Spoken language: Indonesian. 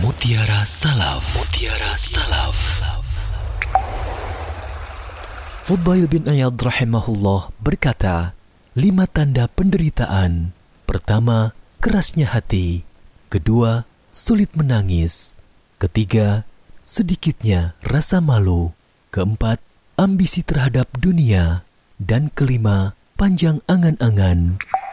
Mutiara Salaf. Mutiara Salaf. Fudail bin Iyad rahimahullah berkata, 5 tanda penderitaan. Pertama, kerasnya hati. Kedua, sulit menangis. Ketiga, sedikitnya rasa malu. Keempat, ambisi terhadap dunia. Dan kelima, panjang angan-angan.